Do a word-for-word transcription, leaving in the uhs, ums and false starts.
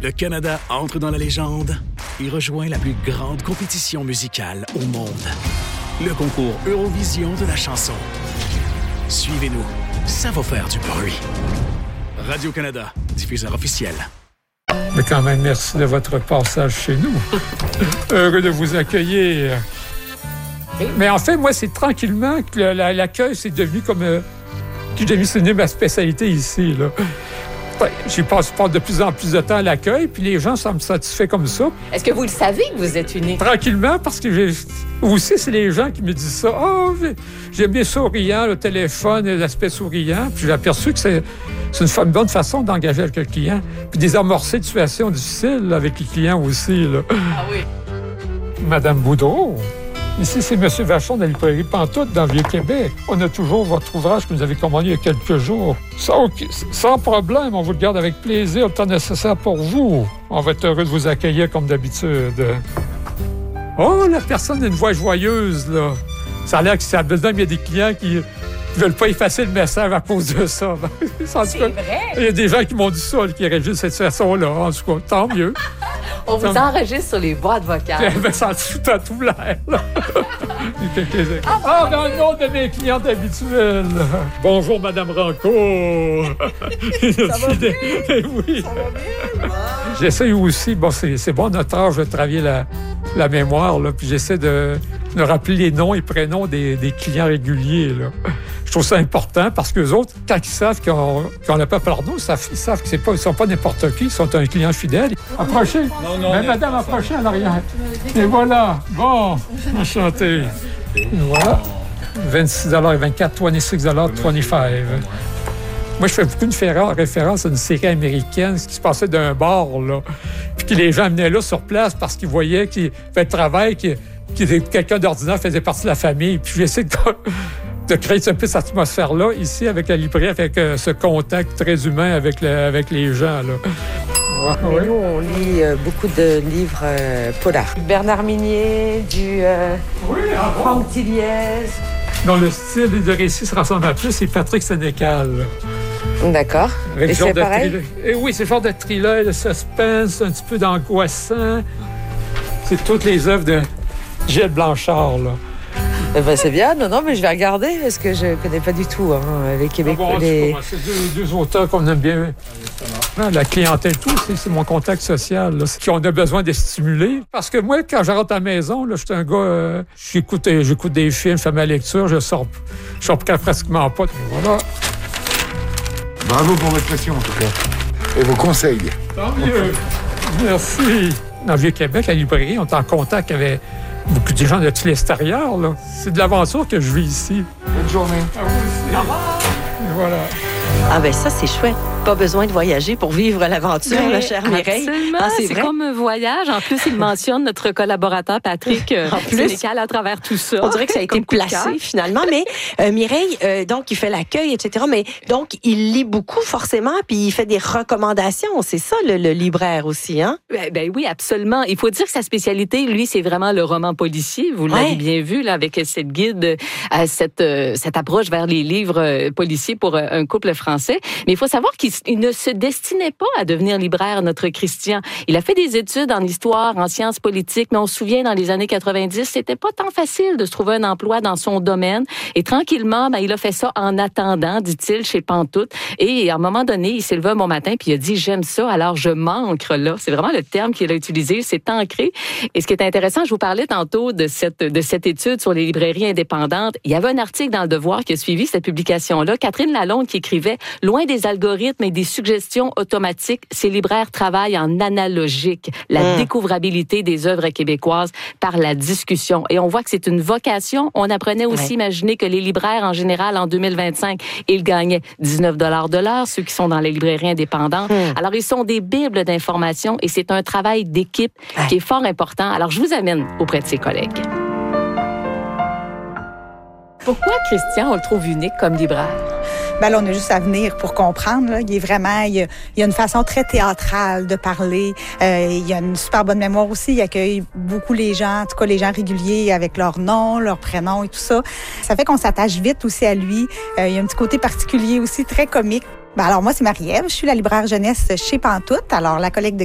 Le Canada entre dans la légende et rejoint la plus grande compétition musicale au monde. Le concours Eurovision de la chanson. Suivez-nous, ça va faire du bruit. Radio-Canada, diffuseur officiel. Mais quand même, merci de votre passage chez nous. Heureux de vous accueillir. Mais en fait, moi, c'est tranquillement que l'accueil, c'est devenu comme... Euh, que j'ai mis ma spécialité ici, là. Ouais, j'y passe pas de plus en plus de temps à l'accueil, puis les gens semblent satisfaits comme ça. Est-ce que vous le savez que vous êtes unique? Tranquillement, parce que j'ai... aussi, c'est les gens qui me disent ça. « Oh, j'aime bien souriant, le téléphone, l'aspect souriant. » Puis j'ai aperçu que c'est, c'est une bonne façon d'engager avec le client. Puis désamorcer de situations difficiles avec les clients aussi, là. Ah oui. Madame Boudreau. Ici, c'est M. Vachon de la librairie Pantoute, dans le Vieux-Québec. On a toujours votre ouvrage que vous avez commandé il y a quelques jours. Sans, sans problème, on vous le garde avec plaisir, le temps nécessaire pour vous. On va être heureux de vous accueillir comme d'habitude. Oh, la personne a une voix joyeuse, là. Ça a l'air que ça a besoin, il y a des clients qui ne veulent pas effacer le message à cause de ça. C'est vrai? Il y a des gens qui m'ont dit ça, qui réagissent de cette façon-là. En tout cas, tant mieux. On vous enregistre sur les boîtes vocales. Ben, ça tout à tout l'air, là. Ah, dans le nom de mes clientes habituelles. Bonjour, Madame Rancourt. Ça va bien? Oui. Ça va bien? Bon. J'essaie aussi, bon, c'est, c'est bon, notre âge de travailler la, la mémoire, là, puis j'essaie de, de rappeler les noms et prénoms des, des clients réguliers, là. Je trouve ça important parce qu'eux autres, quand ils savent qu'on, qu'on n'a pas pardon, ils savent, ils savent qu'ils ne sont pas n'importe qui, ils sont un client fidèle. Approchez. Non, non. Mais madame, approchez en arrière. Et voilà. Bon, enchanté. Et voilà. vingt-six dollars et vingt-quatre, vingt-six dollars vingt-cinq. Moi, je fais beaucoup de référence à une série américaine qui se passait d'un bar, là. Puis que les gens venaient là sur place parce qu'ils voyaient qu'il fait le travail, que quelqu'un d'ordinaire faisait partie de la famille. Puis j'essaie de... de créer un peu cette atmosphère-là, ici, avec la librairie, avec euh, ce contact très humain avec, le, avec les gens, là. Ouais, oui. Nous, on lit euh, beaucoup de livres euh, polars. Bernard Minier, du euh, oui, ah bon? Franck Tilliez. Dont le style de récit se ressemble à plus, c'est Patrick Sénécal. D'accord. Avec Et c'est de pareil? Thriller. Et oui, c'est le genre de thriller, de suspense, un petit peu d'angoissant. C'est toutes les œuvres de Gilles Blanchard, là. Eh ben, c'est bien. Non, non, mais je vais regarder parce que je ne connais pas du tout hein, les Québécois. Ah bon, les... C'est deux, deux auteurs qu'on aime bien. Ah, la clientèle, tout, c'est, c'est mon contact social, là, qu'on a besoin de stimuler. Parce que moi, quand je rentre à la maison, là, je suis un gars, euh, j'écoute, j'écoute des films, je fais ma lecture, je sors, je sors pratiquement pas. Voilà. Bravo pour votre passion, en tout cas. Et vos conseils. Tant mieux. Merci. Dans le Vieux-Québec, la librairie, on est en contact avec beaucoup de gens de tout l'extérieur, là. C'est de l'aventure que je vis ici. Bonne journée. À vous aussi. Au revoir. Et voilà. Ah ben ça, c'est chouette. Pas besoin de voyager pour vivre l'aventure, ben, la chère Mireille. Absolument, ah, c'est, c'est vrai? comme un voyage. En plus, il mentionne notre collaborateur Patrick euh, Sénécal à travers tout ça. On dirait que ça a été placé finalement. Mais euh, Mireille, euh, donc, il fait l'accueil, et cetera. Mais donc, il lit beaucoup forcément, puis il fait des recommandations. C'est ça, le, le libraire aussi, hein? Ben, ben oui, absolument. Il faut dire que sa spécialité, lui, c'est vraiment le roman policier. Vous l'avez ouais. bien vu là, avec cette guide, euh, cette, euh, cette approche vers les livres euh, policiers pour euh, un couple français. Mais il faut savoir qu'il il ne se destinait pas à devenir libraire, notre Christian. Il a fait des études en histoire, en sciences politiques, mais on se souvient, dans les années quatre-vingt-dix, c'était pas tant facile de se trouver un emploi dans son domaine. Et tranquillement, ben, il a fait ça en attendant, dit-il, chez Pantoute. Et à un moment donné, il s'est levé un bon matin puis il a dit « J'aime ça, alors je m'ancre là ». C'est vraiment le terme qu'il a utilisé, c'est ancré. Et ce qui est intéressant, je vous parlais tantôt de cette, de cette étude sur les librairies indépendantes. Il y avait un article dans Le Devoir qui a suivi cette publication-là. Catherine Lalonde qui écrivait « Loin des algorithmes et des suggestions automatiques, ces libraires travaillent en analogique, la mmh. découvrabilité des œuvres québécoises par la discussion. » Et on voit que c'est une vocation. On apprenait aussi, ouais. imaginer que les libraires, en général, en deux mille vingt-cinq, ils gagnaient dix-neuf dollars de l'heure, ceux qui sont dans les librairies indépendantes. Mmh. Alors, ils sont des bibles d'information et c'est un travail d'équipe ouais. qui est fort important. Alors, je vous amène auprès de ses collègues. Pourquoi, Christian, on le trouve unique comme libraire? Ben là, on a juste à venir pour comprendre. Là. Il est vraiment, il y a, il y a une façon très théâtrale de parler. Euh, il y a une super bonne mémoire aussi. Il accueille beaucoup les gens, en tout cas les gens réguliers avec leur nom, leur prénom et tout ça. Ça fait qu'on s'attache vite aussi à lui. Euh, il y a un petit côté particulier aussi, très comique. Ben alors moi, c'est Marie-Ève. Je suis la libraire jeunesse chez Pantoute. Alors, la collègue de